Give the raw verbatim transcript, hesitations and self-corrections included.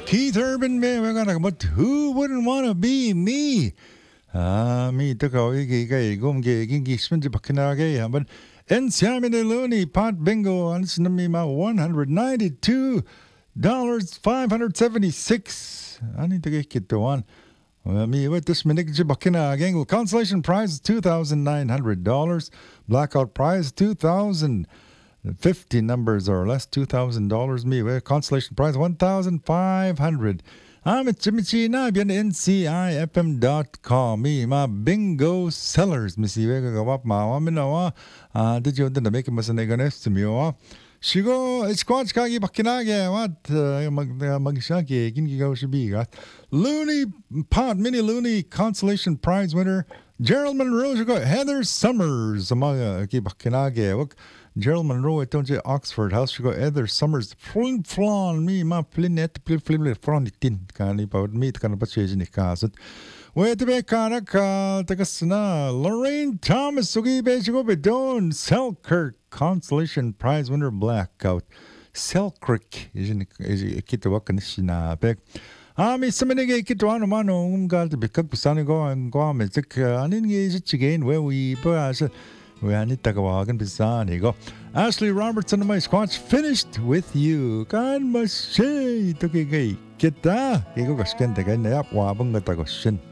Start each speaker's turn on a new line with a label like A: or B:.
A: Keith Urban, man, we're gonna, but who wouldn't want to be me? 아, 미 뜨거워 이게 이게 이게 이게 신지 바퀴나게 한번 엔시아미네 루니 팟 빙고 안쓰는 미마 one hundred ninety-two dollars five hundred seventy-six 아니 되게 있기 또한 미 왜뜻 미니지 바퀴나게 consolation prize two thousand nine hundred dollars blackout prize two thousand fifty numbers or less two thousand dollars me 왜 consolation prize one thousand five hundred I'm at Jimmy China, bien N C I F M dot com. Me, my bingo sellers. Missy Vega go up my woman. Ah, did you want to make a mistake on to me? She go, it's quite skaggy bakinage. What Magshaki, Gingo should be. Looney Pot, Mini Looney Consolation Prize winner, Gerald Monroe. She go, Heather Summers. Among Bakinage. Gerald Monroe at Tonje Oxford House. She go Heather Summers. Flin flan me ma flinet flin flin from the tin can about meat can but change in the castle. Wait to be Kanaka Takasana. Lorraine Thomas Sugi Beshigo Bedon Selkirk Consolation Prize winner blackout. Selkirk is in a kit of Wakanishina Beck. Ah, Miss Seminary Kitwana Mano, Umgal to be cooked Sanigo and Guam. It's an engaged again where we pass. We are Nitagawagan Pisanigo. Ashley Robertson, my squatch finished with you. Kan Mashay, Tokigay, Kita, Ego Gasken, the guy, Wabunga Tagoshin.